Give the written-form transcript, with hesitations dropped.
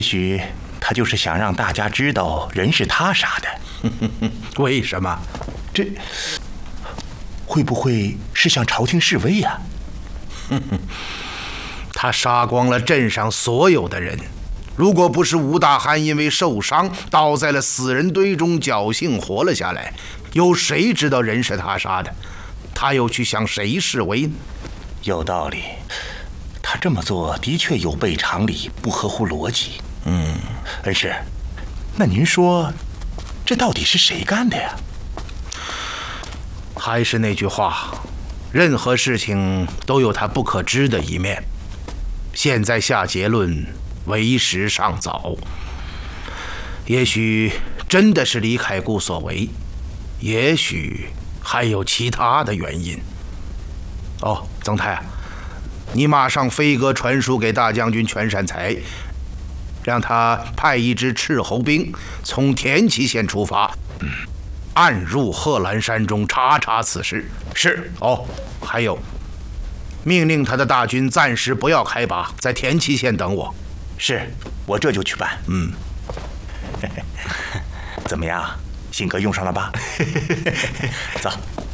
许他就是想让大家知道人是他杀的。 为什么？ 这会不会是向朝廷示威呀？ 他杀光了镇上所有的人，如果不是吴大汗因为受伤倒在了死人堆中侥幸活了下来，有谁知道人是他杀的？他又去向谁示威呢？ 有道理，他这么做的确有悖常理，不合乎逻辑。恩师，那您说，这到底是谁干的呀？ 还是那句话，任何事情都有它不可知的一面。现在下结论为时尚早，也许真的是李凯固所为，也许还有其他的原因。哦，曾太啊，你马上飞鸽传书给大将军全善才，让他派一支斥候兵从田岐县出发，暗入贺兰山中查查此事。 是。 哦，还有，命令他的大军暂时不要开拔，在田岐县等我。 是，我这就去办。怎么样，性格用上了吧？走。